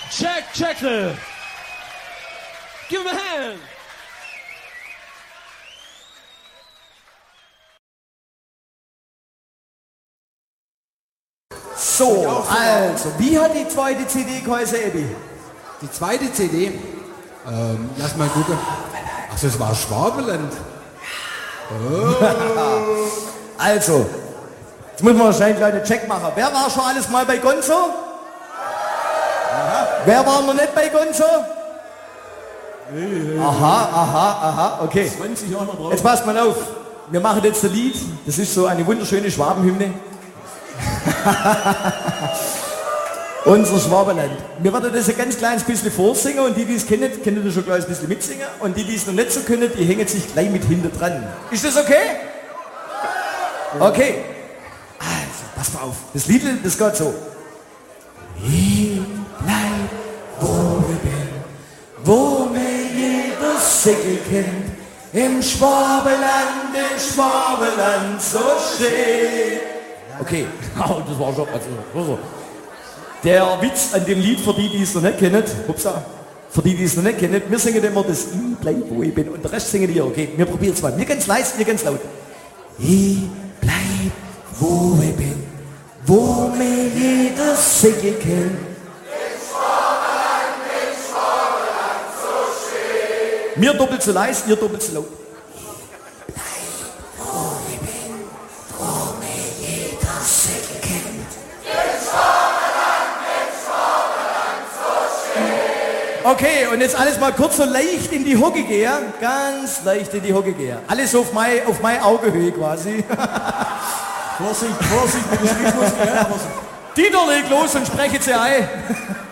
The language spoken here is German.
Jack Jekyll. Give him a hand. So, also, wie hat die zweite CD geheißen, Ebi? Die zweite CD, lass mal gucken. Ach, das war Schwabeland. Also, jetzt müssen wir wahrscheinlich gleich einen Check machen. Wer war schon alles mal bei Gonzo? Aha. Wer war noch nicht bei Gonzo? Aha, okay. 20 Jahre drauf. Jetzt passt mal auf. Wir machen jetzt ein Lied. Das ist so eine wunderschöne Schwabenhymne. Unser Schwabenland. Wir werden das ein ganz kleines bisschen vorsingen und die es kennen, können das schon gleich ein bisschen mitsingen. Und die es noch nicht so können, die hängen sich gleich mit hinten dran. Ist das okay? Okay. Also, pass mal auf. Das Lied, das geht so. Ich bleib, wo ich bin, wo mir jeder Segel kennt. Im Schwabenland so schön. Okay, das war schon. Also. Der Witz an dem Lied, für die es noch nicht kennen, für die es noch nicht kennen, wir singen immer das Ich bleib, wo ich bin und der Rest singen die, okay? Wir probieren es mal. Mir ganz leise, mir ganz laut. Ich bleib, wo ich bin, wo mir jeder Segel kennt. Mir doppelt so leise, ihr doppelt so laut. Okay, und jetzt alles mal kurz so leicht in die Hocke gehen. Ganz leicht in die Hocke gehen. Alles auf meine Augehöhe quasi. Vorsicht mit dem Schnittmus. Dieter, leg los und spreche sie ein.